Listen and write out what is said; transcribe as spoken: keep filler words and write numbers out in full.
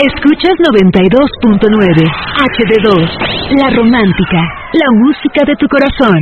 Escuchas noventa y dos punto nueve H D dos, La Romántica, la música de tu corazón.